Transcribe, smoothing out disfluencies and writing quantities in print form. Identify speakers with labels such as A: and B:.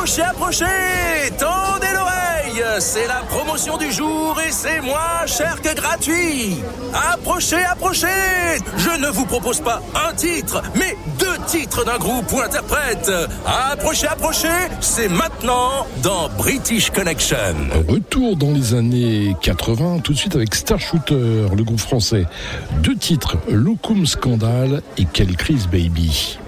A: Approchez, tendez l'oreille, c'est la promotion du jour et c'est moins cher que gratuit. Approchez, je ne vous propose pas un titre, mais 2 titres d'un groupe ou interprète. Approchez, c'est maintenant dans British Connection.
B: Retour dans les années 80, tout de suite avec Star Shooter, le groupe français. 2 titres, Locum Scandal et Quelle crise baby.